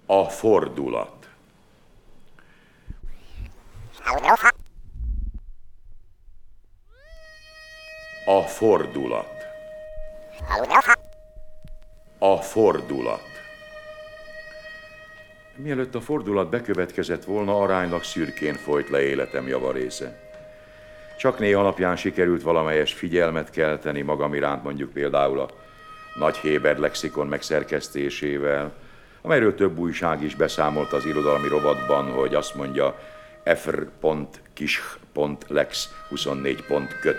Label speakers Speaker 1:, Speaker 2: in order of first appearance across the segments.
Speaker 1: A fordulat. A fordulat. A fordulat. Mielőtt a fordulat bekövetkezett volna, aránylag szürkén folyt le életem javarésze. Csak néha alapján sikerült valamelyes figyelmet kelteni magam iránt, mondjuk például a Nagy Héber lexikon megszerkesztésével, amelyről több újság is beszámolt az irodalmi rovatban, hogy azt mondja, fr.kisch.lex 24 köt.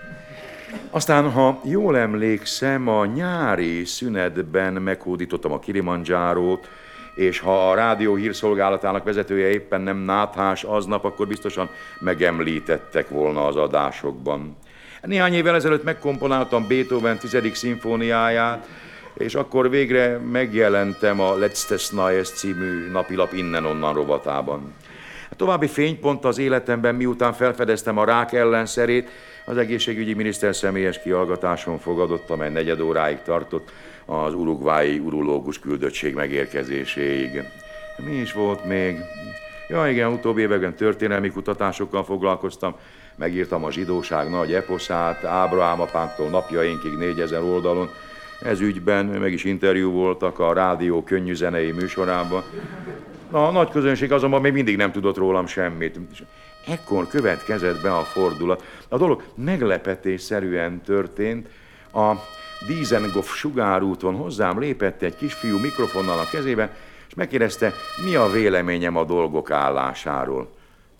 Speaker 1: Aztán, ha jól emlékszem, a nyári szünetben meghódítottam a Kilimanjárót, és ha a rádió hírszolgálatának vezetője éppen nem náthás aznap, akkor biztosan megemlítettek volna az adásokban. Néhány évvel ezelőtt megkomponáltam Beethoven 10. szimfóniáját, és akkor végre megjelentem a Letztes Neues című napilap innen-onnan rovatában. A további fénypont az életemben, miután felfedeztem a rák ellenszerét, az egészségügyi miniszter személyes kihallgatáson fogadott, amely 4 óráig tartott, az uruguayi urológus küldöttség megérkezéséig. Mi is volt még? Ja igen, utóbbi években történelmi kutatásokkal foglalkoztam, megírtam a zsidóság nagy eposzát, Ábrahám apánktól napjainkig 4000 oldalon. Ez ügyben meg is interjú voltak a rádió könnyű zenei műsorában. A nagy közönség azonban még mindig nem tudott rólam semmit. Ekkor következett be a fordulat. A dolog meglepetésszerűen történt. A Dizengoff sugárúton hozzám lépett egy kisfiú mikrofonnal a kezében, és megkérdezte, mi a véleményem a dolgok állásáról.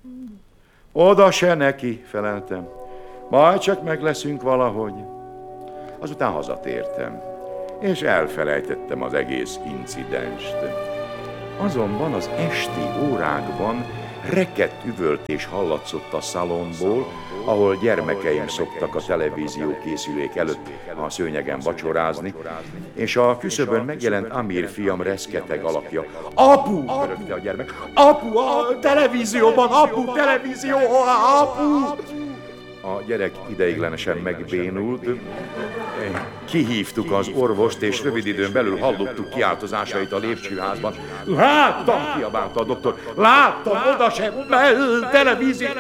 Speaker 1: Oda se neki, feleltem. Majd csak meg leszünk valahogy. Azután hazatértem, és elfelejtettem az egész incidenst. Azonban az esti órákban rekett üvöltés hallatszott a szalomból, ahol gyermekeim szoktak a televízió készülék előtt a szőnyegen vacsorázni, és a küszöbön megjelent Amir fiam reszketeg alakja. Apu! Rögte a gyermek. Apu! A televízióban! Apu! Televízió! Apu! A gyerek ideiglenesen megbénult. Kihívtuk az orvost, és rövid időn belül hallottuk kiáltozásait a lépcsőházban. Láttam, kiabálta a doktor. Láttam, oda sem, televízió.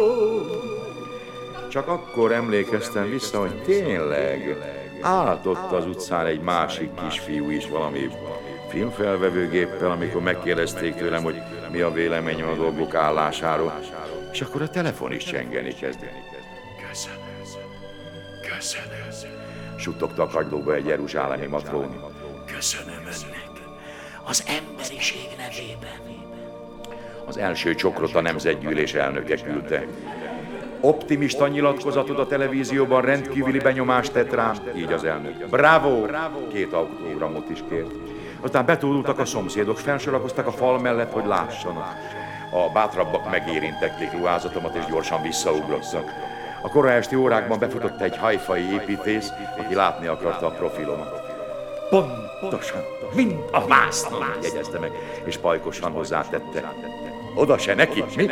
Speaker 1: Csak akkor emlékeztem vissza, hogy tényleg állt ott az utcán egy másik kisfiú is valami filmfelvevőgéppel, amikor megkérdezték tőlem, hogy mi a véleményem a dolgok állásáról. És akkor a telefon is csengeni kezdett. Köszönöm. Suttogta a kagylóba egy jeruzsálemi matrón.
Speaker 2: Köszönöm önnek, az emberiség nevében.
Speaker 1: Az első csokrot a Nemzetgyűlés elnöke küldte. Optimista nyilatkozatot a televízióban rendkívüli benyomást tett rám, így az elnök. Bravo! 2 autogramot is kért. Aztán betódultak a szomszédok, felsorakoztak a fal mellett, hogy lássanak. A bátrabbak megérintették ruházatomat, és gyorsan visszaugrottak. A kora esti órákban befutott egy hajfai építész, aki látni akarta a profilomat. Pontosan, mint a vásznon, jegyezte meg, és pajkosan hozzátette. Oda se neki, mi?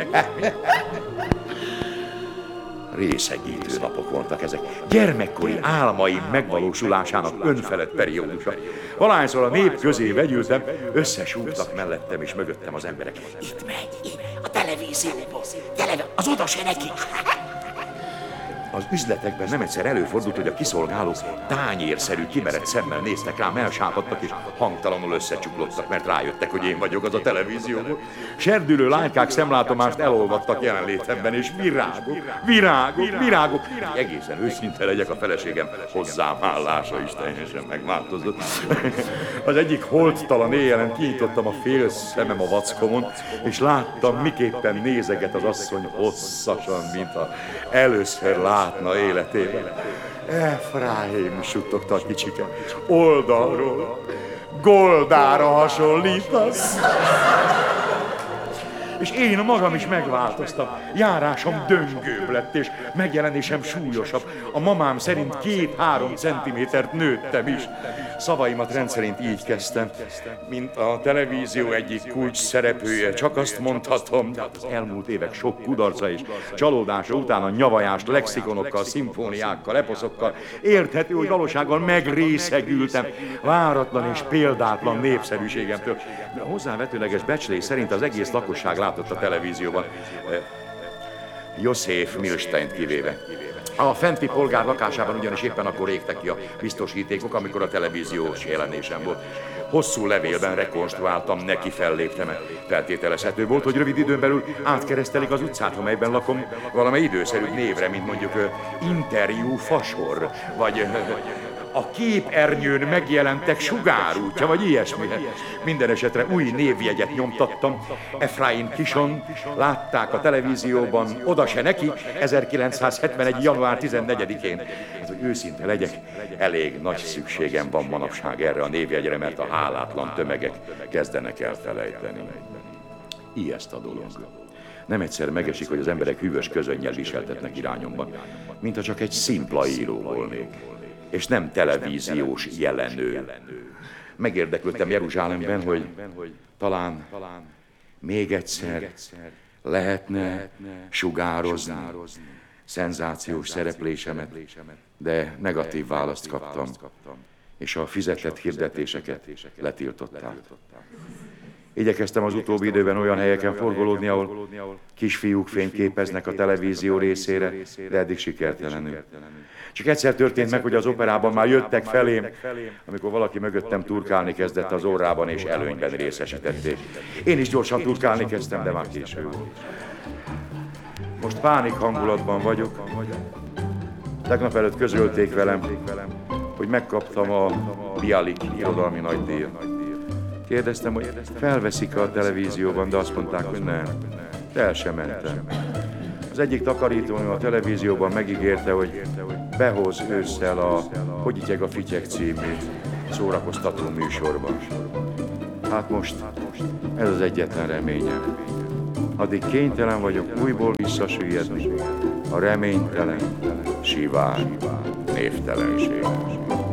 Speaker 1: Részegítő napok voltak ezek. Gyermekkori álmaim megvalósulásának önfelett periódusa. Valahányszor a nép közé vegyültem, összesúgtak mellettem és mögöttem az emberek.
Speaker 2: Itt megy, a televízióban, az oda se neki.
Speaker 1: Az üzletekben nem egyszer előfordult, hogy a kiszolgálók tányérszerű kimerett szemmel néztek rám, elsápadtak és hangtalanul összecsuklottak, mert rájöttek, hogy én vagyok az a televízióból. Serdülő lánykák szemlátomást elolvadtak jelenlétemben, és virágok. Egészen őszinte legyek, a feleségem hozzám állása is teljesen megváltozott. Az egyik holttalan éjjelen kinyitottam a fél szemem a vackomon, és láttam, miképpen nézeget az asszony hosszasan, mint ha először látna életében. Efraim, suttogta a kicsike, oldalról Goldára hasonlítasz. És én magam is megváltoztam. Járásom döngőbb lett, és megjelenésem súlyosabb. A mamám szerint 2-3 centimétert nőttem is. Szavaimat rendszerint így kezdtem, mint a televízió egyik kulcs szereplője. Csak azt mondhatom, de az elmúlt évek sok kudarca és csalódása után a nyavajást lexikonokkal, szimfóniákkal, eposzokkal érthető, hogy valósággal megrészegültem váratlan és példátlan népszerűségemtől. De a hozzávetőleges becslés szerint az egész lakosság látott a televízióban. József Milsteint kivéve. A fenti polgár lakásában ugyanis éppen akkor égtek ki a biztosítékok, amikor a televíziós jelenésem volt. Hosszú levélben rekonstruáltam, neki felléptem. Feltételezhető volt, hogy rövid időn belül átkeresztelik az utcát, amelyben lakom, valamely időszerűbb névre, mint mondjuk Interjú Fasor, vagy a képernyőn megjelentek sugárútja, vagy ilyesmi. Minden esetre új névjegyet nyomtattam. Efraim Kison, látták a televízióban, oda se neki, 1971. január 14-én. Hát, hogy őszinte legyek, elég nagy szükségem van manapság erre a névjegyre, mert a hálátlan tömegek kezdenek elfelejteni. Ijeszt a dolog. Nem egyszer megesik, hogy az emberek hűvös közönnyel viseltetnek irányomban, mintha csak egy szimpla író volnék, és nem televíziós jelenő. Megérdeklődtem Jeruzsálemben, hogy talán még egyszer lehetne sugározni szenzációs szereplésemet, de negatív választ kaptam, és a fizetett hirdetéseket letiltották. Igyekeztem az utóbbi időben olyan helyeken forgolódni, ahol kisfiúk fényképeznek a televízió részére, de eddig sikertelenül. Csak egyszer történt meg, hogy az operában már jöttek felém, amikor valaki mögöttem turkálni kezdett az orrában, és előnyben részesítették. Én is gyorsan turkálni kezdtem, de már késő volt. Most pánik hangulatban vagyok. Tegnap előtt közölték velem, hogy megkaptam a Bialik irodalmi nagydíjat. Kérdeztem, hogy felveszik a televízióban, de azt mondták, hogy nem. El sem mentem. Az egyik takarítónő a televízióban megígérte, hogy behoz ősszel a Hogy ityeg a fityeg című szórakoztató műsorban. Hát most ez az egyetlen reményem. Addig kénytelen vagyok újból visszasüllyedni a reménytelen, sivány névtelenség.